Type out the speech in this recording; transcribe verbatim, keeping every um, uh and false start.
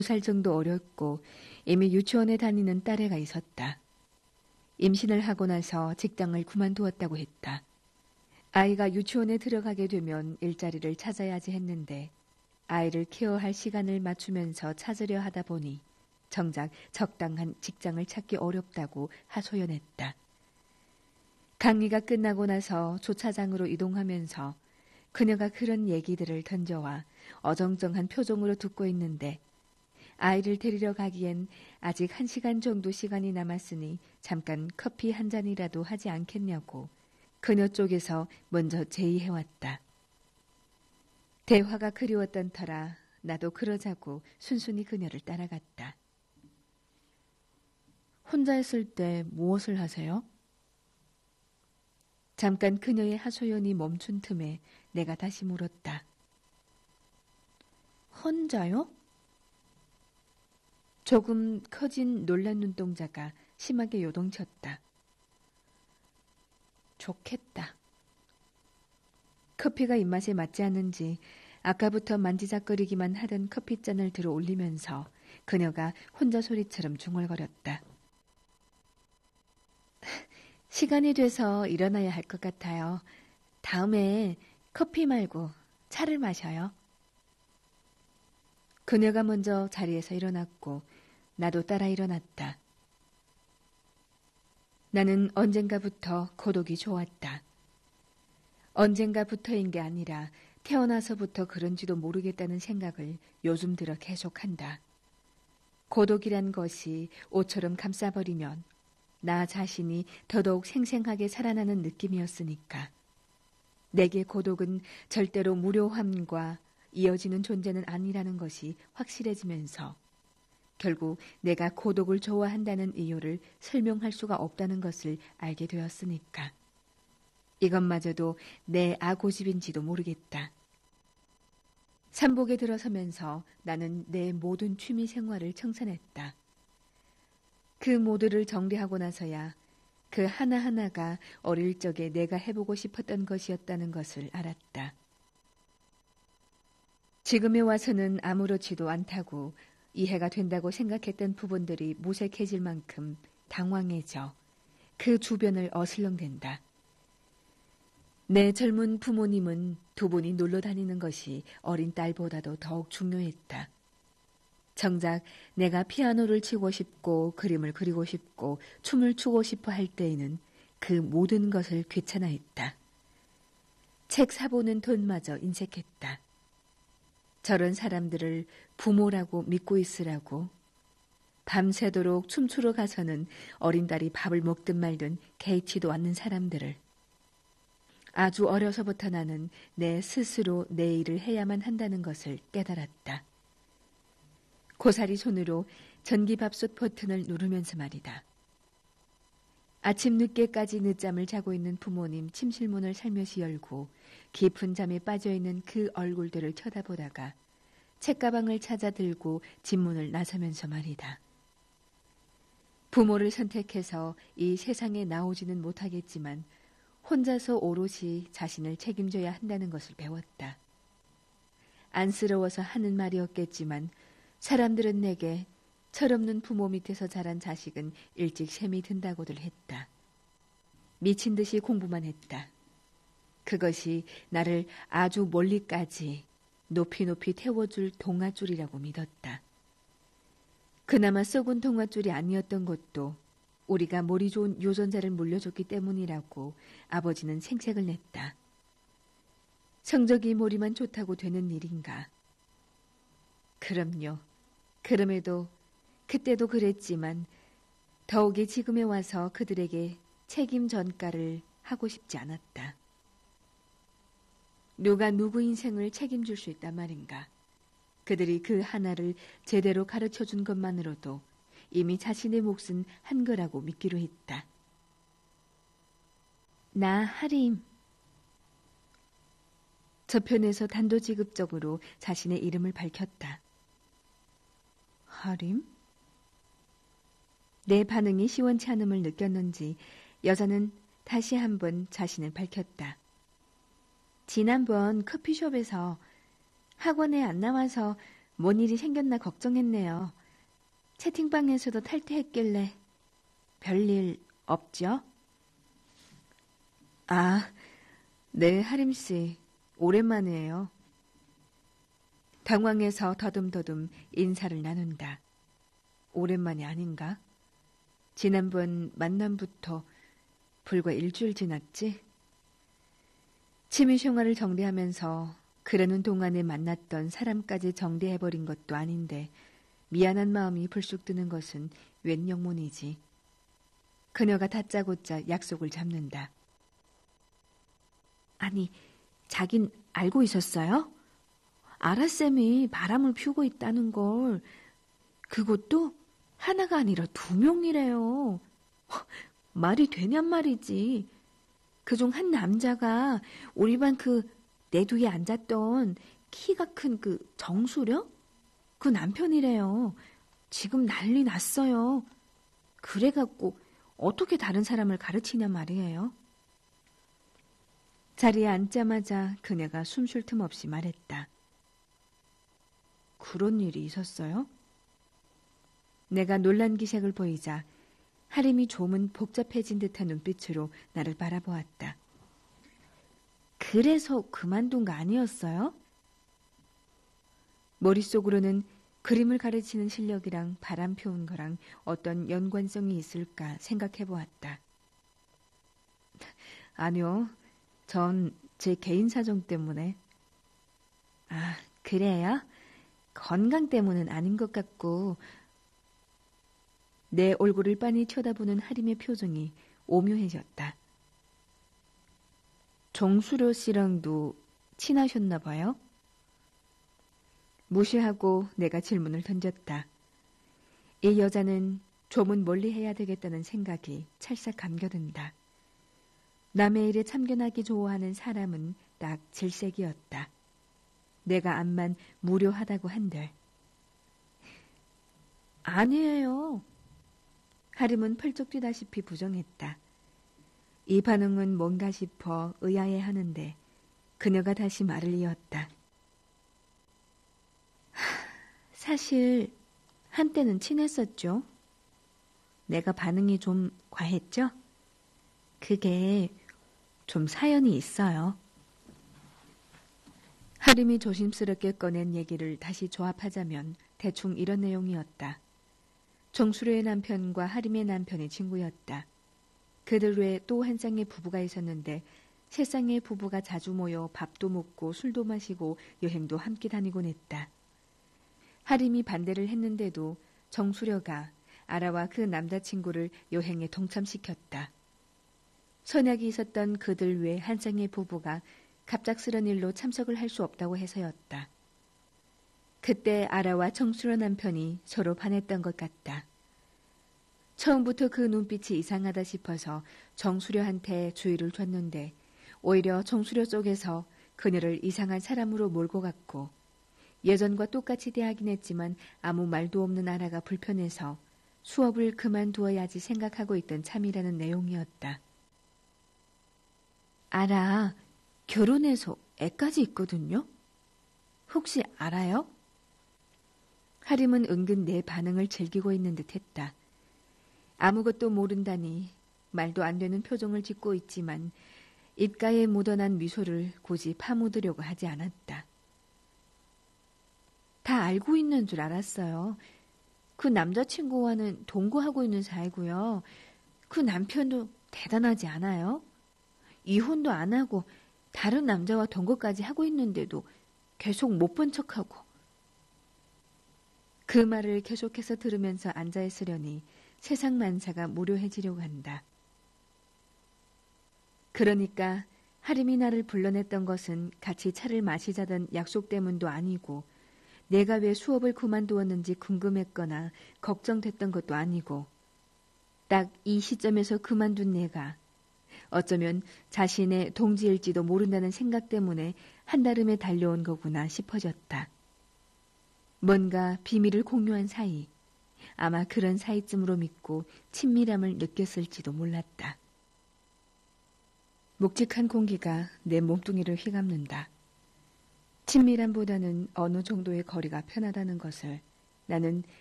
두 살 정도 어렸고 이미 유치원에 다니는 딸애가 있었다. 임신을 하고 나서 직장을 그만두었다고 했다. 아이가 유치원에 들어가게 되면 일자리를 찾아야지 했는데 아이를 케어할 시간을 맞추면서 찾으려 하다 보니 정작 적당한 직장을 찾기 어렵다고 하소연했다. 강의가 끝나고 나서 주차장으로 이동하면서 그녀가 그런 얘기들을 던져와 어정쩡한 표정으로 듣고 있는데 아이를 데리러 가기엔 아직 한 시간 정도 시간이 남았으니 잠깐 커피 한 잔이라도 하지 않겠냐고 그녀 쪽에서 먼저 제의해왔다. 대화가 그리웠던 터라 나도 그러자고 순순히 그녀를 따라갔다. 혼자 있을 때 무엇을 하세요? 잠깐 그녀의 하소연이 멈춘 틈에 내가 다시 물었다. 혼자요? 조금 커진 놀란 눈동자가 심하게 요동쳤다. 좋겠다. 커피가 입맛에 맞지 않는지 아까부터 만지작거리기만 하던 커피잔을 들어 올리면서 그녀가 혼자 소리처럼 중얼거렸다. 시간이 돼서 일어나야 할 것 같아요. 다음에 커피 말고 차를 마셔요. 그녀가 먼저 자리에서 일어났고 나도 따라 일어났다. 나는 언젠가부터 고독이 좋았다. 언젠가부터인 게 아니라 태어나서부터 그런지도 모르겠다는 생각을 요즘 들어 계속한다. 고독이란 것이 옷처럼 감싸버리면 나 자신이 더더욱 생생하게 살아나는 느낌이었으니까. 내게 고독은 절대로 무료함과 이어지는 존재는 아니라는 것이 확실해지면서 결국 내가 고독을 좋아한다는 이유를 설명할 수가 없다는 것을 알게 되었으니까. 이것마저도 내 아고집인지도 모르겠다. 삼복에 들어서면서 나는 내 모든 취미 생활을 청산했다. 그 모두를 정리하고 나서야 그 하나하나가 어릴 적에 내가 해보고 싶었던 것이었다는 것을 알았다. 지금에 와서는 아무렇지도 않다고 이해가 된다고 생각했던 부분들이 무색해질 만큼 당황해져 그 주변을 어슬렁댄다. 내 젊은 부모님은 두 분이 놀러 다니는 것이 어린 딸보다도 더욱 중요했다. 정작 내가 피아노를 치고 싶고 그림을 그리고 싶고 춤을 추고 싶어 할 때에는 그 모든 것을 귀찮아했다. 책 사보는 돈마저 인색했다. 저런 사람들을 부모라고 믿고 있으라고. 밤새도록 춤추러 가서는 어린 딸이 밥을 먹든 말든 개의치도 않는 사람들을. 아주 어려서부터 나는 내 스스로 내 일을 해야만 한다는 것을 깨달았다. 고사리 손으로 전기밥솥 버튼을 누르면서 말이다. 아침 늦게까지 늦잠을 자고 있는 부모님 침실문을 살며시 열고 깊은 잠에 빠져있는 그 얼굴들을 쳐다보다가 책가방을 찾아 들고 집문을 나서면서 말이다. 부모를 선택해서 이 세상에 나오지는 못하겠지만 혼자서 오롯이 자신을 책임져야 한다는 것을 배웠다. 안쓰러워서 하는 말이었겠지만 사람들은 내게 철없는 부모 밑에서 자란 자식은 일찍 셈이 든다고들 했다. 미친 듯이 공부만 했다. 그것이 나를 아주 멀리까지 높이 높이 태워줄 동아줄이라고 믿었다. 그나마 썩은 동아줄이 아니었던 것도 우리가 머리 좋은 유전자를 물려줬기 때문이라고 아버지는 생색을 냈다. 성적이 머리만 좋다고 되는 일인가? 그럼요. 그럼에도 그때도 그랬지만 더욱이 지금에 와서 그들에게 책임 전가를 하고 싶지 않았다. 누가 누구 인생을 책임질 수 있단 말인가? 그들이 그 하나를 제대로 가르쳐준 것만으로도 이미 자신의 몫은 한 거라고 믿기로 했다. 나 하림. 저편에서 단도직입적으로 자신의 이름을 밝혔다. 하림? 내 반응이 시원치 않음을 느꼈는지 여자는 다시 한번 자신을 밝혔다. 지난번 커피숍에서 학원에 안 나와서 뭔 일이 생겼나 걱정했네요. 채팅방에서도 탈퇴했길래 별일 없죠? 아, 네, 하림씨. 오랜만이에요. 당황해서 더듬더듬 인사를 나눈다. 오랜만이 아닌가? 지난번 만남부터 불과 일주일 지났지? 취미생활을 정리하면서 그러는 동안에 만났던 사람까지 정리해버린 것도 아닌데 미안한 마음이 불쑥 드는 것은 웬 영문이지. 그녀가 다짜고짜 약속을 잡는다. 아니, 자긴 알고 있었어요? 아라쌤이 바람을 피우고 있다는 걸. 그것도 하나가 아니라 두 명이래요. 말이 되냔 말이지. 그중 한 남자가 우리 반 그 내 뒤에 앉았던 키가 큰 그 정수령? 그 남편이래요. 지금 난리 났어요. 그래갖고 어떻게 다른 사람을 가르치냐 말이에요. 자리에 앉자마자 그녀가 숨 쉴 틈 없이 말했다. 그런 일이 있었어요? 내가 놀란 기색을 보이자 하림이 조문 복잡해진 듯한 눈빛으로 나를 바라보았다. 그래서 그만둔 거 아니었어요? 머릿속으로는 그림을 가르치는 실력이랑 바람 피운 거랑 어떤 연관성이 있을까 생각해보았다. 아니요. 전 제 개인 사정 때문에. 아, 그래요? 건강 때문은 아닌 것 같고. 내 얼굴을 빤히 쳐다보는 하림의 표정이 오묘해졌다. 정수려 씨랑도 친하셨나 봐요? 무시하고 내가 질문을 던졌다. 이 여자는 조문 멀리 해야 되겠다는 생각이 찰싹 감겨든다. 남의 일에 참견하기 좋아하는 사람은 딱 질색이었다. 내가 암만 무료하다고 한들. 아니에요. 하림은 펄쩍 뛰다시피 부정했다. 이 반응은 뭔가 싶어 의아해하는데 그녀가 다시 말을 이었다. 사실 한때는 친했었죠. 내가 반응이 좀 과했죠? 그게 좀 사연이 있어요. 하림이 조심스럽게 꺼낸 얘기를 다시 조합하자면 대충 이런 내용이었다. 정수료의 남편과 하림의 남편이 친구였다. 그들 외에 또 한 쌍의 부부가 있었는데 세 쌍의 부부가 자주 모여 밥도 먹고 술도 마시고 여행도 함께 다니곤 했다. 하림이 반대를 했는데도 정수료가 아라와 그 남자친구를 여행에 동참시켰다. 선약이 있었던 그들 외 한 쌍의 부부가 갑작스런 일로 참석을 할 수 없다고 해서였다. 그때 아라와 정수료 남편이 서로 반했던 것 같다. 처음부터 그 눈빛이 이상하다 싶어서 정수료한테 주의를 줬는데 오히려 정수료 쪽에서 그녀를 이상한 사람으로 몰고 갔고 예전과 똑같이 대하긴 했지만 아무 말도 없는 아라가 불편해서 수업을 그만두어야지 생각하고 있던 참이라는 내용이었다. 아라, 결혼해서 애까지 있거든요? 혹시 알아요? 하림은 은근 내 반응을 즐기고 있는 듯 했다. 아무것도 모른다니 말도 안 되는 표정을 짓고 있지만 입가에 묻어난 미소를 굳이 파묻으려고 하지 않았다. 다 알고 있는 줄 알았어요. 그 남자친구와는 동거하고 있는 사이고요. 그 남편도 대단하지 않아요? 이혼도 안 하고 다른 남자와 동거까지 하고 있는데도 계속 못 본 척하고. 그 말을 계속해서 들으면서 앉아있으려니 세상 만사가 무료해지려고 한다. 그러니까 하림이 나를 불러냈던 것은 같이 차를 마시자던 약속 때문도 아니고 내가 왜 수업을 그만두었는지 궁금했거나 걱정됐던 것도 아니고 딱 이 시점에서 그만둔 내가 어쩌면 자신의 동지일지도 모른다는 생각 때문에 한달음에 달려온 거구나 싶어졌다. 뭔가 비밀을 공유한 사이, 아마 그런 사이쯤으로 믿고 친밀함을 느꼈을지도 몰랐다. 묵직한 공기가 내 몸뚱이를 휘감는다. 친밀함보다는 어느 정도의 거리가 편하다는 것을 나는